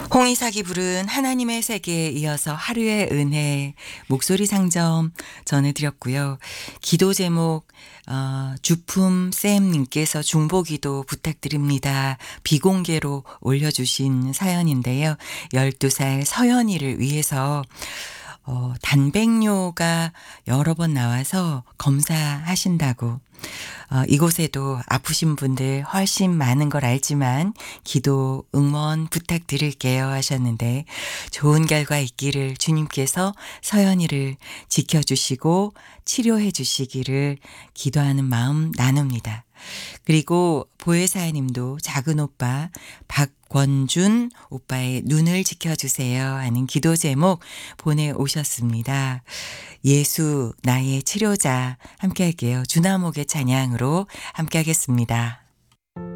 홍이삭이 부른 하나님의 세계에 이어서 하루의 은혜 목소리 상점 전해드렸고요. 기도 제목 주품 쌤님께서 중보기도 부탁드립니다. 비공개로 올려주신 사연인데요. 12살 서연이를 위해서 단백뇨가 여러 번 나와서 검사하신다고 이곳에도 아프신 분들 훨씬 많은 걸 알지만 기도 응원 부탁드릴게요 하셨는데 좋은 결과 있기를 주님께서 서연이를 지켜주시고 치료해 주시기를 기도하는 마음 나눕니다. 그리고 보혜사님도 작은 오빠 박권준 오빠의 눈을 지켜주세요 하는 기도 제목 보내오셨습니다. 예수 나의 치료자 함께 할게요. 주나목의 찬양으로 함께 하겠습니다.